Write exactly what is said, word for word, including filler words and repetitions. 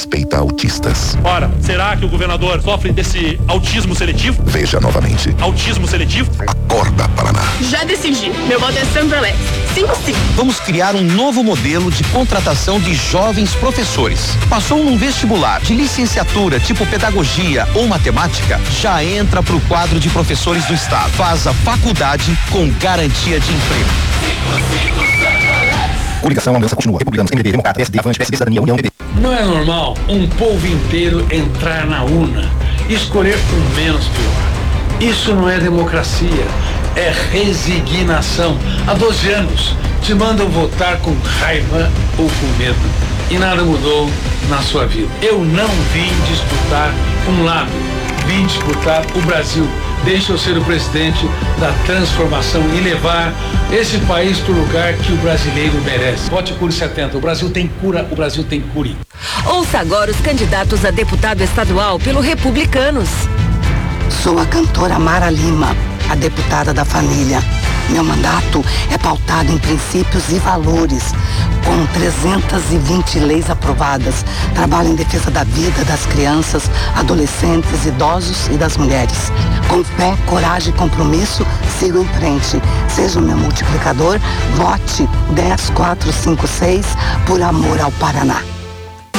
respeita autistas. Ora, será que o governador sofre desse autismo seletivo? Veja novamente. Autismo seletivo? Acorda, Paraná. Já decidi. Meu voto é Sandra Lex. Sim, sim. Vamos criar um novo modelo de contratação de jovens professores. Passou num vestibular de licenciatura, tipo pedagogia ou matemática, já entra pro quadro de professores do estado. Faz a faculdade com garantia de emprego. Coligação, a mudança continua. Republicanos, M D B, Democrata, P S D, Avante, P S B, Cidadania, União, P D. Não é normal um povo inteiro entrar na urna e escolher o menos pior. Isso não é democracia, é resignação. Há doze anos te mandam votar com raiva ou com medo e nada mudou na sua vida. Eu não vim disputar um lado, vim disputar o Brasil. Deixa eu ser o presidente da transformação e levar esse país para o lugar que o brasileiro merece. Vote Cure setenta. O Brasil tem cura, o Brasil tem cure. Ouça agora os candidatos a deputado estadual pelo Republicanos. Sou a cantora Mara Lima, a deputada da família. Meu mandato é pautado em princípios e valores. Com trezentas e vinte leis aprovadas, trabalho em defesa da vida das crianças, adolescentes, idosos e das mulheres. Com fé, coragem e compromisso, sigo em frente. Seja o meu multiplicador, vote dez quatro cinco seis por amor ao Paraná.